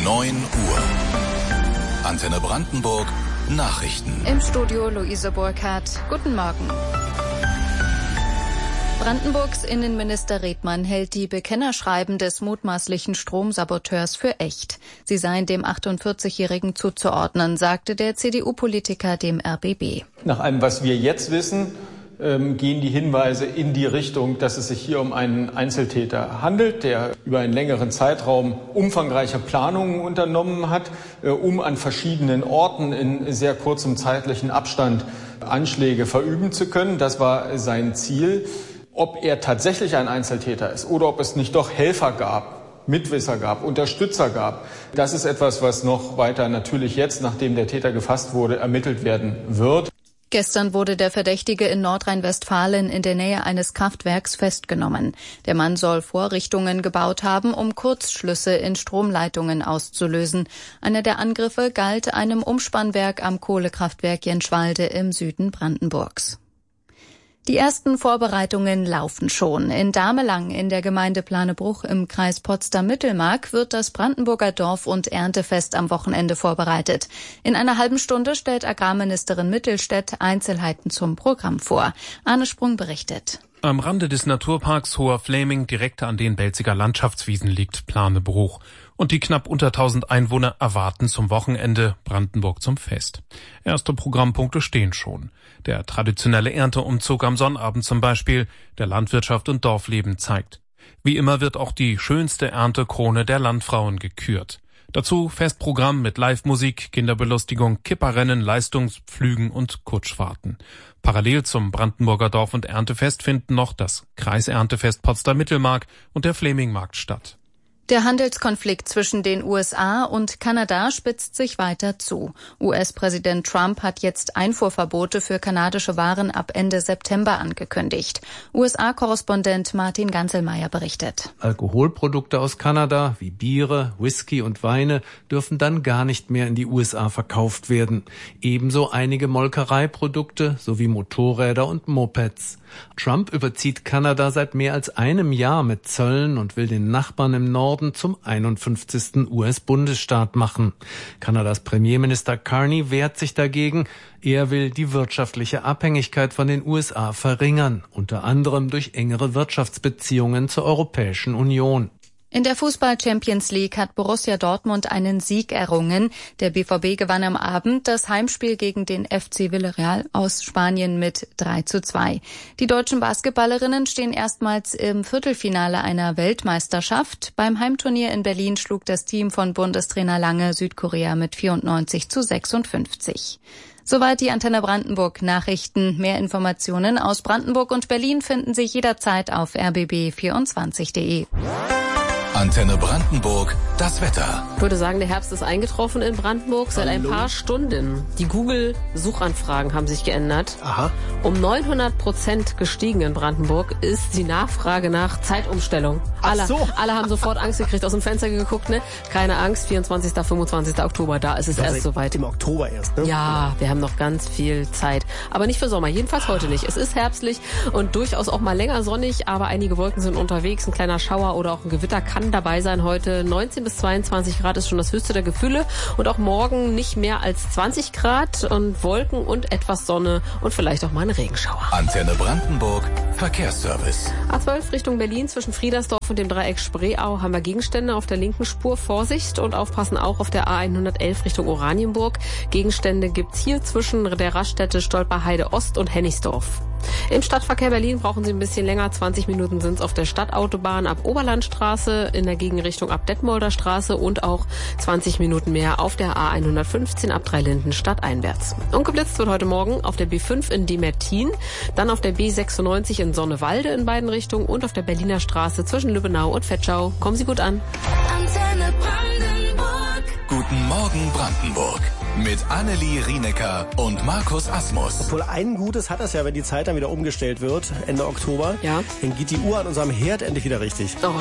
9 Uhr. Antenne Brandenburg Nachrichten. Im Studio Luise Burkhardt. Guten Morgen. Brandenburgs Innenminister Redmann hält die Bekennerschreiben des mutmaßlichen Stromsaboteurs für echt. Sie seien dem 48-Jährigen zuzuordnen, sagte der CDU-Politiker dem RBB. Nach allem, was wir jetzt wissen, gehen die Hinweise in die Richtung, dass es sich hier um einen Einzeltäter handelt, der über einen längeren Zeitraum umfangreiche Planungen unternommen hat, um an verschiedenen Orten in sehr kurzem zeitlichen Abstand Anschläge verüben zu können. Das war sein Ziel. Ob er tatsächlich ein Einzeltäter ist oder ob es nicht doch Helfer gab, Mitwisser gab, Unterstützer gab, das ist etwas, was noch weiter natürlich jetzt, nachdem der Täter gefasst wurde, ermittelt werden wird. Gestern wurde der Verdächtige in Nordrhein-Westfalen in der Nähe eines Kraftwerks festgenommen. Der Mann soll Vorrichtungen gebaut haben, um Kurzschlüsse in Stromleitungen auszulösen. Einer der Angriffe galt einem Umspannwerk am Kohlekraftwerk Jenschwalde im Süden Brandenburgs. Die ersten Vorbereitungen laufen schon. In Damelang in der Gemeinde Planebruch im Kreis Potsdam-Mittelmark wird das Brandenburger Dorf- und Erntefest am Wochenende vorbereitet. In einer halben Stunde stellt Agrarministerin Mittelstädt Einzelheiten zum Programm vor. Arne Sprung berichtet. Am Rande des Naturparks Hoher Fläming, direkt an den Belziger Landschaftswiesen, liegt Planebruch. Und die knapp unter 1000 Einwohner erwarten zum Wochenende Brandenburg zum Fest. Erste Programmpunkte stehen schon. Der traditionelle Ernteumzug am Sonnabend zum Beispiel, der Landwirtschaft und Dorfleben zeigt. Wie immer wird auch die schönste Erntekrone der Landfrauen gekürt. Dazu Festprogramm mit Live-Musik, Kinderbelustigung, Kipperrennen, Leistungspflügen und Kutschfahrten. Parallel zum Brandenburger Dorf- und Erntefest finden noch das Kreiserntefest Potsdam-Mittelmark und der Flämingmarkt statt. Der Handelskonflikt zwischen den USA und Kanada spitzt sich weiter zu. US-Präsident Trump hat jetzt Einfuhrverbote für kanadische Waren ab Ende September angekündigt. USA-Korrespondent Martin Ganselmeier berichtet. Alkoholprodukte aus Kanada wie Biere, Whisky und Weine dürfen dann gar nicht mehr in die USA verkauft werden. Ebenso einige Molkereiprodukte sowie Motorräder und Mopeds. Trump überzieht Kanada seit mehr als einem Jahr mit Zöllen und will den Nachbarn im Norden zum 51. US-Bundesstaat machen. Kanadas Premierminister Carney wehrt sich dagegen. Er will die wirtschaftliche Abhängigkeit von den USA verringern, unter anderem durch engere Wirtschaftsbeziehungen zur Europäischen Union. In der Fußball-Champions League hat Borussia Dortmund einen Sieg errungen. Der BVB gewann am Abend das Heimspiel gegen den FC Villarreal aus Spanien mit 3:2. Die deutschen Basketballerinnen stehen erstmals im Viertelfinale einer Weltmeisterschaft. Beim Heimturnier in Berlin schlug das Team von Bundestrainer Lange Südkorea mit 94:56. Soweit die Antenne Brandenburg Nachrichten. Mehr Informationen aus Brandenburg und Berlin finden Sie jederzeit auf rbb24.de. Antenne Brandenburg, das Wetter. Ich würde sagen, der Herbst ist eingetroffen in Brandenburg seit ein paar Stunden. Die Google-Suchanfragen haben sich geändert. Aha. Um 900% gestiegen in Brandenburg ist die Nachfrage nach Zeitumstellung. Alle haben sofort Angst gekriegt, aus dem Fenster geguckt, ne? Keine Angst, 24., 25. Oktober, da ist es erst soweit. Im Oktober erst, ne? Ja, wir haben noch ganz viel Zeit. Aber nicht für Sommer, jedenfalls heute nicht. Es ist herbstlich und durchaus auch mal länger sonnig, aber einige Wolken sind unterwegs. Ein kleiner Schauer oder auch ein Gewitter kann dabei sein heute. 19 bis 22 Grad ist schon das höchste der Gefühle und auch morgen nicht mehr als 20 Grad und Wolken und etwas Sonne und vielleicht auch mal ein Regenschauer. Antenne Brandenburg, Verkehrsservice. A12 Richtung Berlin zwischen Friedersdorf und dem Dreieck Spreeau haben wir Gegenstände auf der linken Spur. Vorsicht und aufpassen auch auf der A111 Richtung Oranienburg. Gegenstände gibt's hier zwischen der Raststätte Stolperheide Ost und Hennigsdorf. Im Stadtverkehr Berlin brauchen Sie ein bisschen länger. 20 Minuten sind es auf der Stadtautobahn ab Oberlandstraße, in der Gegenrichtung ab Detmolder Straße und auch 20 Minuten mehr auf der A115 ab Dreilinden stadteinwärts. Und geblitzt wird heute Morgen auf der B5 in Dimertin, dann auf der B96 in Sonnewalde in beiden Richtungen und auf der Berliner Straße zwischen Lübbenau und Vetschau. Kommen Sie gut an. Antenne Brandenburg. Guten Morgen Brandenburg. Mit Annelie Rienecker und Markus Asmus. Obwohl ein Gutes hat das ja, wenn die Zeit dann wieder umgestellt wird, Ende Oktober. Ja. Dann geht die Uhr an unserem Herd endlich wieder richtig. Oh.